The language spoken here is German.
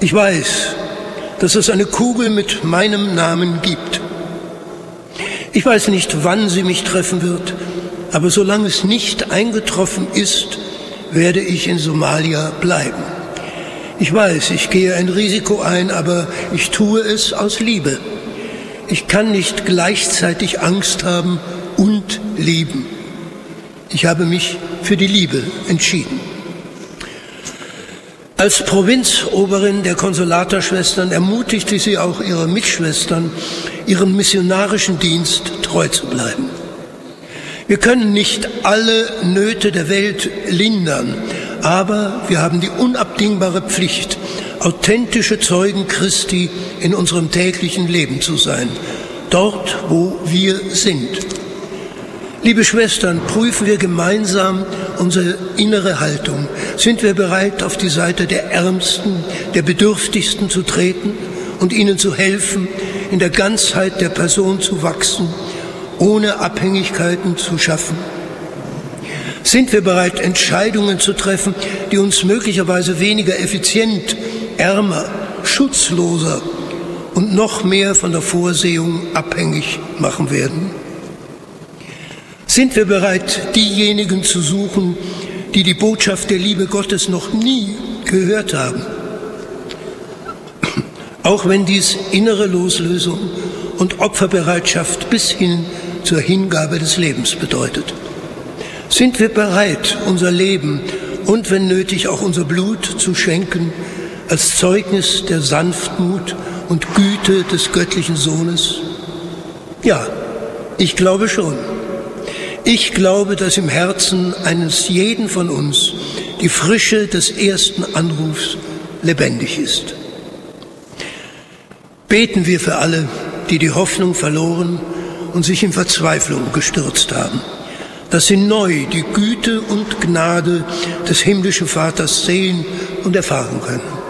Ich weiß, dass es eine Kugel mit meinem Namen gibt. Ich weiß nicht, wann sie mich treffen wird, aber solange es nicht eingetroffen ist, werde ich in Somalia bleiben. Ich weiß, ich gehe ein Risiko ein, aber ich tue es aus Liebe. Ich kann nicht gleichzeitig Angst haben und lieben. Ich habe mich für die Liebe entschieden. Als Provinzoberin der Konsulatorschwestern ermutigte sie auch ihre Mitschwestern, ihrem missionarischen Dienst treu zu bleiben. Wir können nicht alle Nöte der Welt lindern, aber wir haben die unabdingbare Pflicht, authentische Zeugen Christi in unserem täglichen Leben zu sein, dort, wo wir sind. Liebe Schwestern, prüfen wir gemeinsam unsere innere Haltung. Sind wir bereit, auf die Seite der Ärmsten, der Bedürftigsten zu treten und ihnen zu helfen, in der Ganzheit der Person zu wachsen, ohne Abhängigkeiten zu schaffen? Sind wir bereit, Entscheidungen zu treffen, die uns möglicherweise weniger effizient, ärmer, schutzloser und noch mehr von der Vorsehung abhängig machen werden? Sind wir bereit, diejenigen zu suchen, die die Botschaft der Liebe Gottes noch nie gehört haben? Auch wenn dies innere Loslösung und Opferbereitschaft bis hin zur Hingabe des Lebens bedeutet. Sind wir bereit, unser Leben und wenn nötig auch unser Blut zu schenken, als Zeugnis der Sanftmut und Güte des göttlichen Sohnes? Ja, ich glaube schon. Ich glaube, dass im Herzen eines jeden von uns die Frische des ersten Anrufs lebendig ist. Beten wir für alle, die die Hoffnung verloren und sich in Verzweiflung gestürzt haben, dass sie neu die Güte und Gnade des himmlischen Vaters sehen und erfahren können.